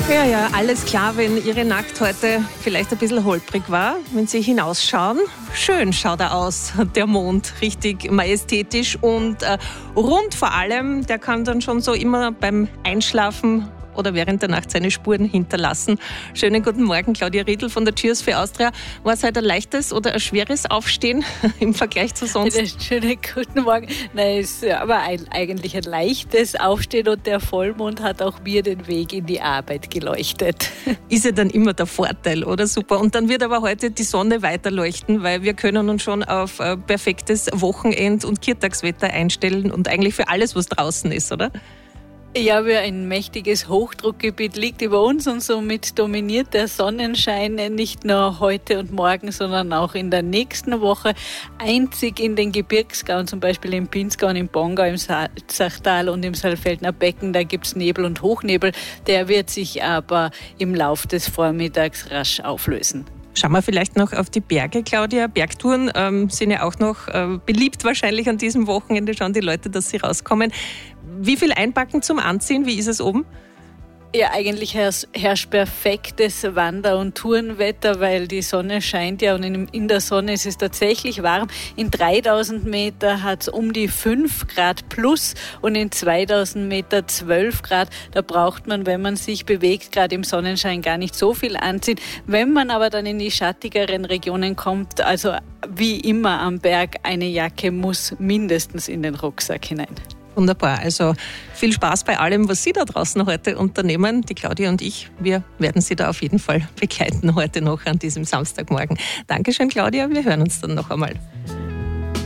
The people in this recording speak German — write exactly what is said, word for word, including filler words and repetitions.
Ja, ja, alles klar, wenn Ihre Nacht heute vielleicht ein bisschen holprig war. Wenn Sie hinausschauen, schön schaut er aus, der Mond, richtig majestätisch und äh, rund vor allem. Der kann dann schon so immer beim Einschlafen oder während der Nacht seine Spuren hinterlassen. Schönen guten Morgen, Claudia Riedl von der Cheers für Austria. War es heute ein leichtes oder ein schweres Aufstehen im Vergleich zu sonst? Schönen guten Morgen. Nein, es ist aber ein, eigentlich ein leichtes Aufstehen und der Vollmond hat auch mir den Weg in die Arbeit geleuchtet. Ist ja dann immer der Vorteil, oder? Super. Und dann wird aber heute die Sonne weiterleuchten, weil wir können uns schon auf äh, perfektes Wochenend- und Kirtagswetter einstellen und eigentlich für alles, was draußen ist, oder? Ja, ein mächtiges Hochdruckgebiet liegt über uns und somit dominiert der Sonnenschein nicht nur heute und morgen, sondern auch in der nächsten Woche. Einzig in den Gebirgsgauen, zum Beispiel im Pinzgau und im Pongau, im Salzachtal und im Saalfeldner Becken, da gibt es Nebel und Hochnebel. Der wird sich aber im Lauf des Vormittags rasch auflösen. Schauen wir vielleicht noch auf die Berge, Claudia. Bergtouren ähm, sind ja auch noch äh, beliebt wahrscheinlich an diesem Wochenende. Schauen die Leute, dass sie rauskommen. Wie viel einpacken zum Anziehen? Wie ist es oben? Ja, eigentlich herrscht perfektes Wander- und Tourenwetter, weil die Sonne scheint ja und in der Sonne ist es tatsächlich warm. In dreitausend Meter hat es um die fünf Grad plus und in zweitausend Meter zwölf Grad. Da braucht man, wenn man sich bewegt, gerade im Sonnenschein gar nicht so viel anziehen. Wenn man aber dann in die schattigeren Regionen kommt, also wie immer am Berg, eine Jacke muss mindestens in den Rucksack hinein. Wunderbar. Also viel Spaß bei allem, was Sie da draußen heute unternehmen. Die Claudia und ich, wir werden Sie da auf jeden Fall begleiten heute noch an diesem Samstagmorgen. Dankeschön, Claudia. Wir hören uns dann noch einmal.